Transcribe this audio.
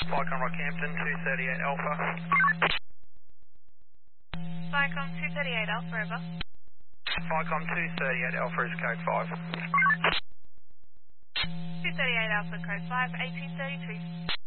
Vicom Rockhampton, 238 Alpha. Vicom 238 Alpha, over. Vicom 238 Alpha is code 5. 238 Alpha, code 5, 1832.